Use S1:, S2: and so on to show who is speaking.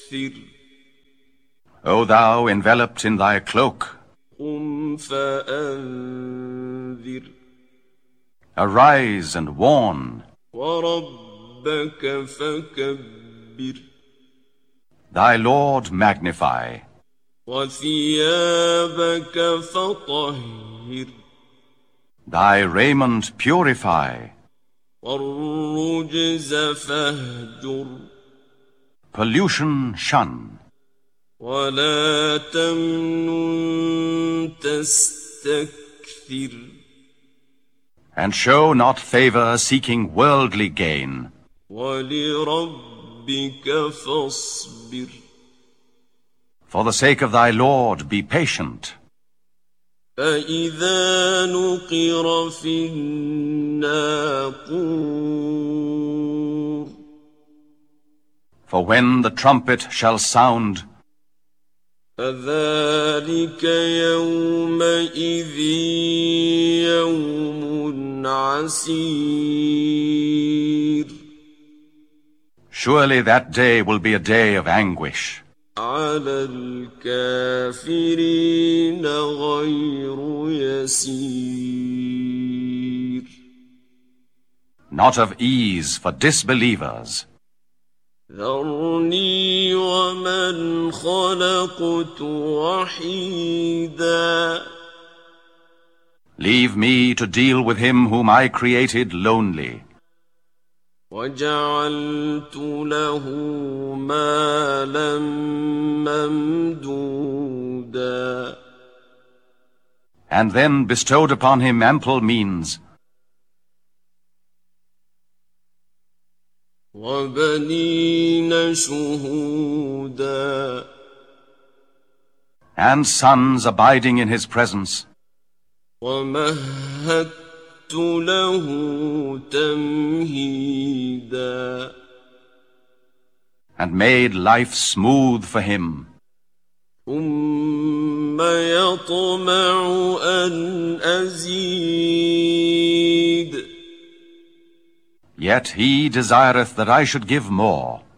S1: O thou enveloped in thy cloak,
S2: قم فأنذر
S1: arise and warn.
S2: وربك فكبر
S1: Thy Lord magnify.
S2: وثيابك فطهر
S1: Thy raiment purify.
S2: والرجز فاهجر
S1: Pollution shun.
S2: ولا تمنن تستكثر
S1: And show not favor seeking worldly gain.
S2: ولربك فاصبر
S1: For the sake of thy Lord be patient.
S2: فإذا نقر في الناقور
S1: For when the trumpet shall sound,
S2: فذلك يومئذ يوم عسير
S1: surely that day will be a day of anguish.
S2: على الكافرين غير يسير
S1: Not of ease for disbelievers.
S2: ذرني ومن خلقت وحيدا
S1: Leave me to deal with him whom I created lonely.
S2: وجعلت له مالا ممدودا
S1: And then bestowed upon him ample means.
S2: وبنين شهودا
S1: And sons abiding in his presence.
S2: ومهدت له تمهيدا
S1: And made life smooth for him.
S2: ثم يطمع أن أزيد
S1: Yet he desireth that I should give more.